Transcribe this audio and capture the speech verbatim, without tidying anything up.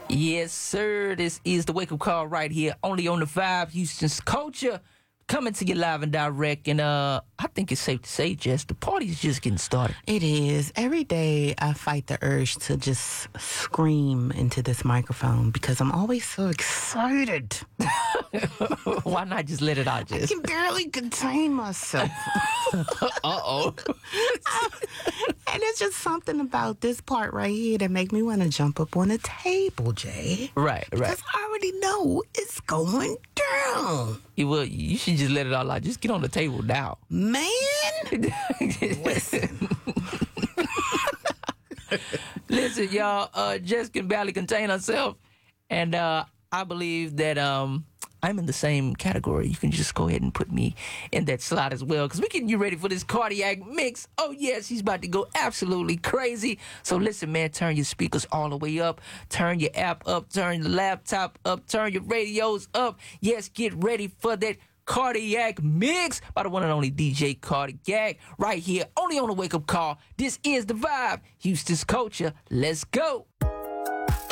Yes, sir. This is the wake up call right here, only on the Vibe, Houston's culture, coming to you live and direct. And uh, I think it's safe to say, Jess, the party's just getting started. It is. Every day I fight the urge to just scream into this microphone because I'm always so excited. Why not just let it out, Jess? I can barely contain myself. Uh-oh. And it's just something about this part right here that make me want to jump up on the table, Jay. Right, right. Because I already know it's going down. You, will, you should just let it all out. Just get on the table now. Man. Listen. Listen, y'all, uh, Jess can barely contain herself. And uh, I believe that um, I'm in the same category. You can just go ahead and put me in that slot as well, because we're getting you ready for this cardiac mix. Oh, yes, he's about to go absolutely crazy. So listen, man, turn your speakers all the way up. Turn your app up. Turn your laptop up. Turn your radios up. Yes, get ready for that cardiac mix by the one and only D J Cardiac right here, only on the wake up call. This is the Vibe, Houston's culture. Let's go.